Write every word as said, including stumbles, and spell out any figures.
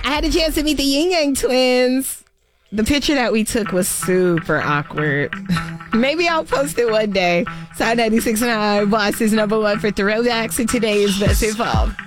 I had a chance to meet the Yin Yang twins. The picture that we took was super awkward. Maybe I'll post it one day. Sound ninety-six point nine, Boston's number one for throwbacks, and today's best involved.